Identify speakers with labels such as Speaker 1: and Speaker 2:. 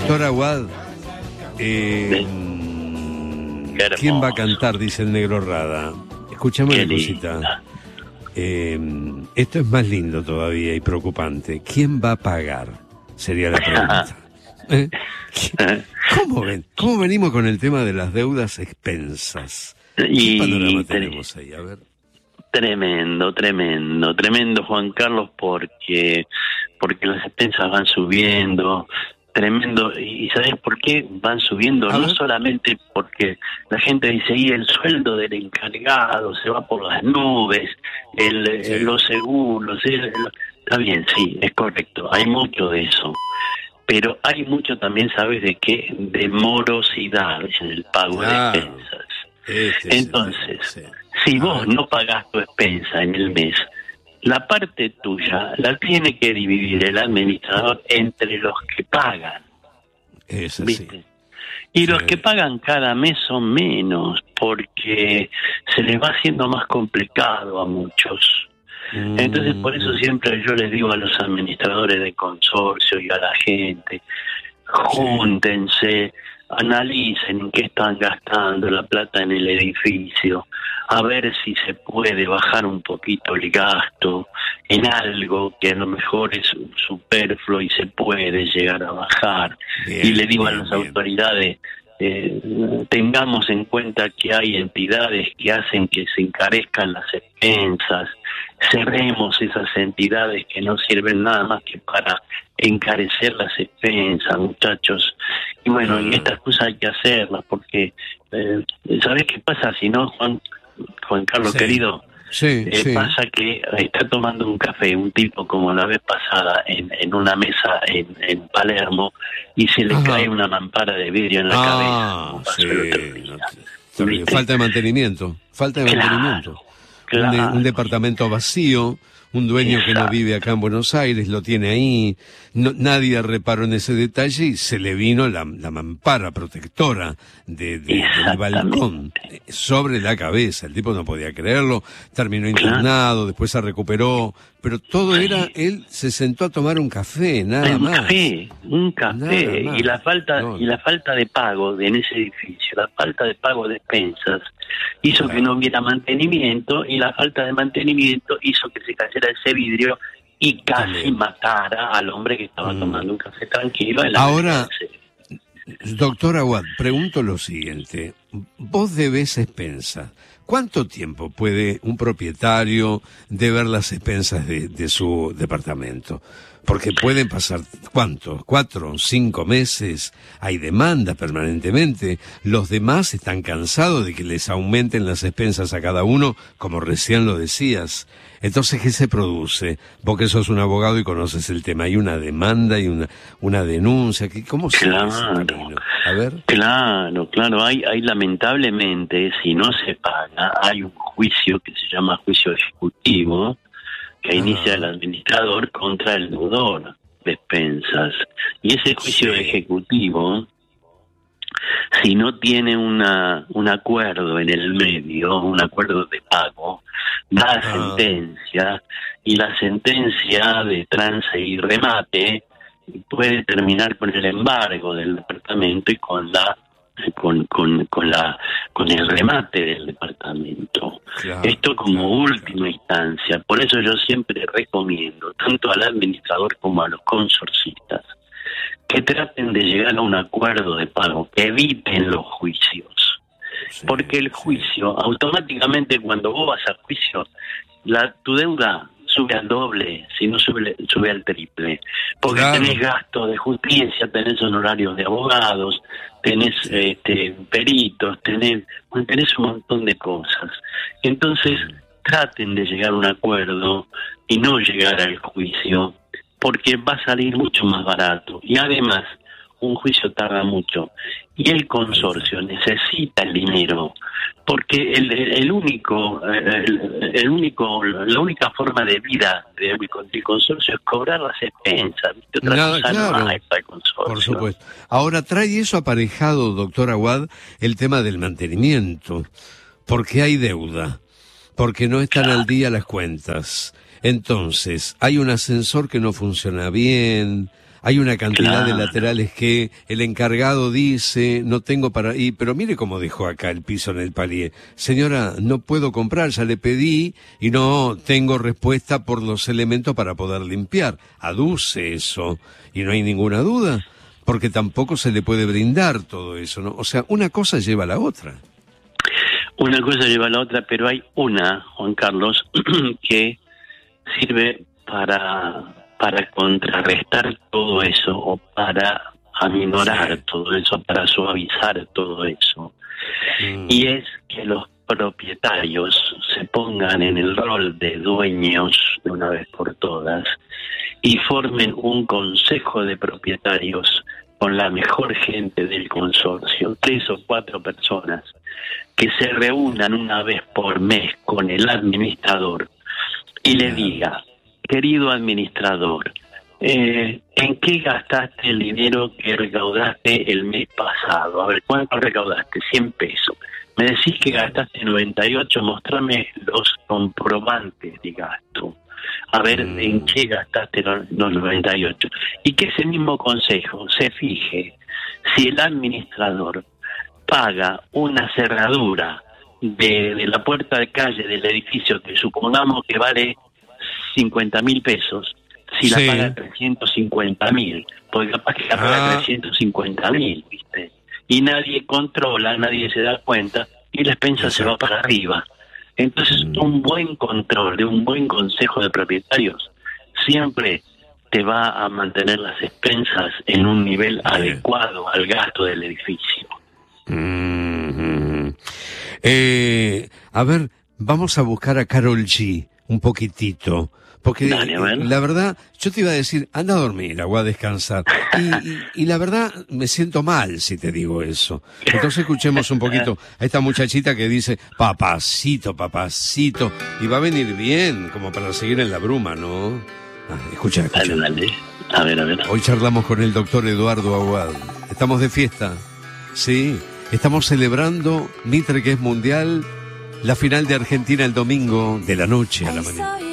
Speaker 1: Doctor Aguad, ¿quién va a cantar? Dice el Negro Rada. Escuchame una cosita. Esto es más lindo todavía y preocupante. ¿Quién va a pagar? Sería la pregunta. ¿Cómo ven? ¿Cómo venimos con el tema de las deudas expensas? ¿Qué panorama tenemos ahí? A ver.
Speaker 2: Tremendo, Juan Carlos, porque las expensas van subiendo, tremendo. ¿Y sabes por qué van subiendo? No solamente porque la gente dice, y el sueldo del encargado se va por las nubes, los seguros, está bien, sí, es correcto, hay mucho de eso. Pero hay mucho también, ¿sabes de qué? De morosidad en el pago de expensas. Entonces, si vos no pagás tu expensa en el mes, la parte tuya la tiene que dividir el administrador entre los que pagan. ¿Viste? Y los que pagan cada mes son menos, porque se les va haciendo más complicado a muchos. Entonces, por eso siempre yo les digo a los administradores de consorcio y a la gente, júntense, analicen en qué están gastando la plata en el edificio, a ver si se puede bajar un poquito el gasto en algo que a lo mejor es superfluo y se puede llegar a bajar. Y le digo a las autoridades, tengamos en cuenta que hay entidades que hacen que se encarezcan las expensas, cerremos esas entidades que no sirven nada más que para encarecer las expensas, muchachos. Y bueno, y estas cosas hay que hacerlas, porque ¿sabés qué pasa? Si no, Juan Carlos, querido, pasa que está tomando un café un tipo como la vez pasada en una mesa en Palermo y se le cae una mampara de vidrio en la cabeza.
Speaker 1: Falta de mantenimiento. Un departamento vacío, un dueño que no vive acá en Buenos Aires, lo tiene ahí, nadie reparó en ese detalle y se le vino la mampara protectora del balcón sobre la cabeza. El tipo no podía creerlo, terminó internado, después se recuperó, pero todo era, él se sentó a tomar un café, nada más.
Speaker 2: Un café, y la falta de pago en ese edificio, la falta de pago de expensas, hizo que no hubiera mantenimiento, y la falta de mantenimiento hizo que se cayera ese vidrio y casi matara al hombre que estaba tomando un café tranquilo.
Speaker 1: Ahora, doctor Aguad, pregunto lo siguiente. Vos debés expensas. ¿Cuánto tiempo puede un propietario deber las expensas de su departamento? Porque pueden pasar, ¿cuánto? 4, 5 meses, hay demanda permanentemente, los demás están cansados de que les aumenten las expensas a cada uno, como recién lo decías. Entonces, ¿qué se produce? Vos que sos un abogado y conoces el tema, hay una demanda y una denuncia, ¿cómo se hace? A ver.
Speaker 2: Claro, hay lamentablemente, si no se paga, hay un juicio que se llama juicio ejecutivo, que inicia el administrador contra el deudor de expensas. Y ese juicio ejecutivo, si no tiene un acuerdo en el medio, un acuerdo de pago, da sentencia, y la sentencia de trance y remate puede terminar con el embargo del departamento y con el remate del departamento. Esto como última instancia. Por eso yo siempre recomiendo, tanto al administrador como a los consorcistas, que traten de llegar a un acuerdo de pago, que eviten los juicios. Porque el juicio, automáticamente cuando vos vas a juicio, tu deuda sube al doble, si no sube al triple, porque tenés gastos de justicia, tenés honorarios de abogados, tenés peritos, tenés un montón de cosas. Entonces traten de llegar a un acuerdo y no llegar al juicio, porque va a salir mucho más barato, y además un juicio tarda mucho y el consorcio necesita el dinero, porque la única forma de vida del consorcio es cobrar las expensas. No hay para el consorcio.
Speaker 1: Por supuesto. Ahora, trae eso aparejado, doctor Aguad, el tema del mantenimiento, porque hay deuda, porque no están al día las cuentas. Entonces, hay un ascensor que no funciona bien, Hay una cantidad de
Speaker 2: Claro.
Speaker 1: laterales que el encargado dice, no tengo para ir, pero mire cómo dejó acá el piso en el palier. Señora, no puedo comprar, ya le pedí y no tengo respuesta por los elementos para poder limpiar. Aduce eso y no hay ninguna duda, porque tampoco se le puede brindar todo eso, ¿no? O sea, una cosa lleva a la otra.
Speaker 2: Una cosa lleva a la otra, pero hay una, Juan Carlos, que sirve para contrarrestar todo eso, o para aminorar todo eso, para suavizar todo eso. Y es que los propietarios se pongan en el rol de dueños de una vez por todas y formen un consejo de propietarios con la mejor gente del consorcio, 3 o 4 personas, que se reúnan una vez por mes con el administrador y le diga: querido administrador, ¿en qué gastaste el dinero que recaudaste el mes pasado? A ver, ¿cuánto recaudaste? 100 pesos. Me decís que gastaste 98, mostrame los comprobantes de gasto. A ver, ¿en qué gastaste los 98? Y que ese mismo consejo se fije si el administrador paga una cerradura de la puerta de calle del edificio, que supongamos que vale 50.000 pesos, si
Speaker 1: Sí.
Speaker 2: la paga 350.000, porque capaz que la paga 350.000, ¿viste? Y nadie controla, nadie se da cuenta, y la expensa se va para arriba. Entonces, un buen control de un buen consejo de propietarios siempre te va a mantener las expensas en un nivel adecuado al gasto del edificio.
Speaker 1: A ver, vamos a buscar a Karol G un poquitito, porque
Speaker 2: Dale, bueno.
Speaker 1: la verdad, yo te iba a decir, anda a dormir, agua, a descansar, y la verdad me siento mal si te digo eso. Entonces escuchemos un poquito a esta muchachita que dice, papacito, papacito, y va a venir bien, como para seguir en la bruma, ¿no? Escucha.
Speaker 2: Dale. A ver.
Speaker 1: Hoy charlamos con el doctor Eduardo Aguad. Estamos de fiesta, sí. Estamos celebrando Mitre, que es mundial, la final de Argentina el domingo de la noche a la mañana.